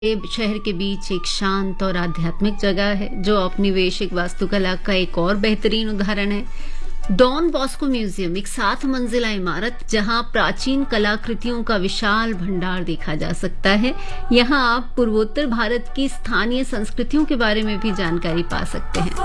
शहर के बीच एक शांत और आध्यात्मिक जगह है जो औपनिवेशिक वास्तुकला का एक और बेहतरीन उदाहरण है। डॉन बॉस्को म्यूजियम एक 7 मंजिला इमारत जहां प्राचीन कलाकृतियों का विशाल भंडार देखा जा सकता है। यहां आप पूर्वोत्तर भारत की स्थानीय संस्कृतियों के बारे में भी जानकारी पा सकते हैं।